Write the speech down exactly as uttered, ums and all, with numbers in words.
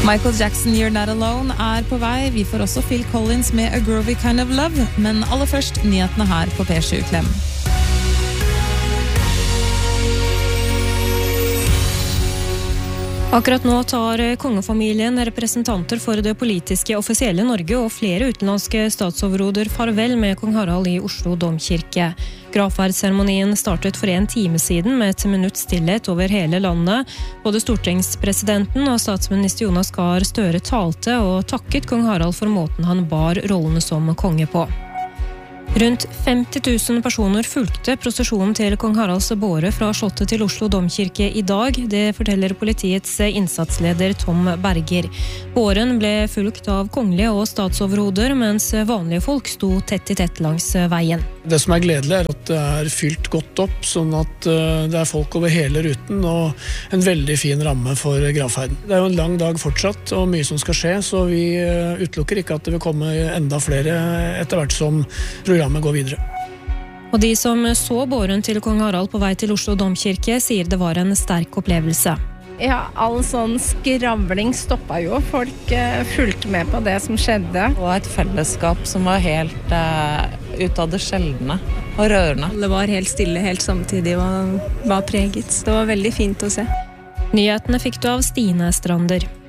Michael Jackson, You're Not Alone, er på vei. Vi får også Phil Collins med A Groovy Kind of Love. Men aller først nyhetene her på P sju Klem. Akkurat nå tar kongefamilien representanter for det politiske offisielle Norge og flere utenlandske statsoverhoder farvel med kong Harald i Oslo domkirke. Gravferdsseremonien startet for en time siden med et minutts stillhet over hele landet. Både stortingspresidenten og statsminister Jonas Gahr Støre talte og takket kong Harald for måten han bar rollene som konge på. Rundt femti tusen personer fulgte prosesjonen til kong Haralds båre fra Slottet til Oslo domkirke i dag. Det forteller politiets innsatsleder Tom Berger. Båren ble fulgt av kongelige og statsoverhoder, mens vanlige folk sto tett i tett langs veien. Det som er gledelig er at det er fylt godt opp, sånn at det er folk over hele ruten og en veldig fin ramme for gravferden. Det er jo en lang dag fortsatt og mye som skal skje, så vi utelukker ikke at det vil komme enda flere etter hvert som programmet går videre. Og de som så båren til kong Harald på vei til Oslo domkirke sier det var en sterk opplevelse. Ja, all sånn skravling stoppet jo. Folk uh, fulgte med på det som skjedde. Og et fellesskap som var helt uh, ut av det sjeldne og rørende. Det var helt stille, helt samtidig var, var preget. Det var veldig fint å se. Nyhetene fikk du av Stine Strander.